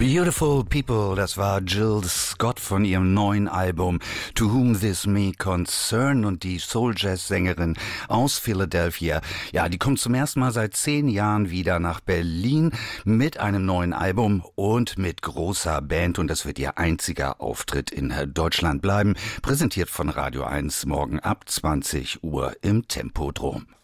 Beautiful People, das war Jill Scott von ihrem neuen Album To Whom This May Concern, und die Soul-Jazz-Sängerin aus Philadelphia. Ja, die kommt zum ersten Mal seit 10 Jahren wieder nach Berlin mit einem neuen Album und mit großer Band, und das wird ihr einziger Auftritt in Deutschland bleiben. Präsentiert von Radio 1 morgen ab 20 Uhr im Tempodrom.